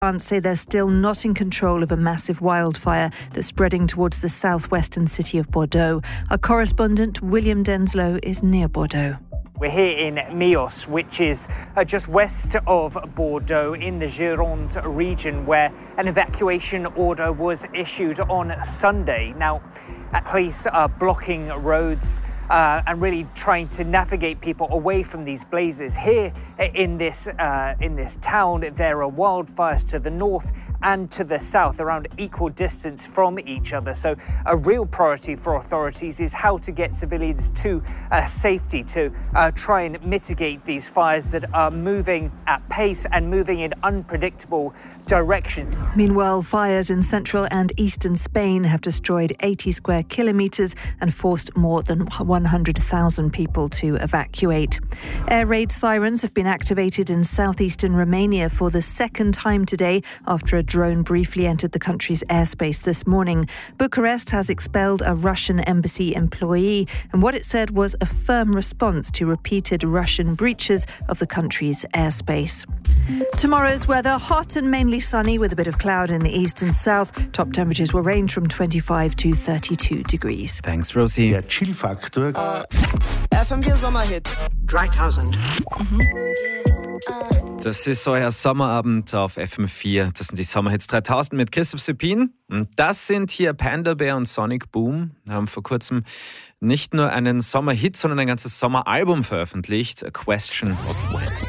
France say they're still not in control of a massive wildfire that's spreading towards the southwestern city of Bordeaux. Our correspondent William Denslow is near Bordeaux. We're here in Milhaud, which is just west of Bordeaux in the Gironde region, where an evacuation order was issued on Sunday. Now, police are blocking roads and really trying to navigate people away from these blazes. Here in this town, there are wildfires to the north and to the south, around equal distance from each other. So a real priority for authorities is how to get civilians to safety, to try and mitigate these fires that are moving at pace and moving in unpredictable directions. Meanwhile, fires in central and eastern Spain have destroyed 80 square kilometres and forced more than 100,000 people to evacuate. Air raid sirens have been activated in southeastern Romania for the second time today after a drone briefly entered the country's airspace this morning. Bucharest has expelled a Russian embassy employee in what it said was a firm response to repeated Russian breaches of the country's airspace. Tomorrow's weather, hot and mainly sunny with a bit of cloud in the east and south. Top temperatures will range from 25 to 32 degrees. Thanks, Rosie. Der Chill-Faktor. FM4 Sommerhits. 3000. Das ist euer Sommerabend auf FM4. Das sind die Sommerhits 3000 mit Kiss of Sepine. Und das sind hier Panda Bear und Sonic Boom. Haben vor kurzem nicht nur einen Sommerhit, sondern ein ganzes Sommeralbum veröffentlicht. A Question of When.